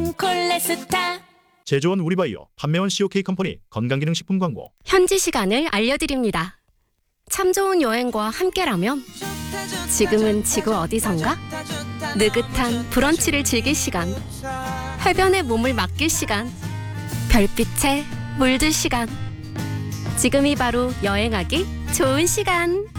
콜레스타. 제조원 우리바이오, 판매원 COK 컴퍼니 건강기능식품 광고. 현지 시간을 알려드립니다. 참 좋은 여행과 함께라면 지금은 지구 어디선가? 느긋한 브런치를 즐길 시간, 해변에 몸을 맡길 시간, 별빛에 물들 시간. 지금이 바로 여행하기 좋은 시간.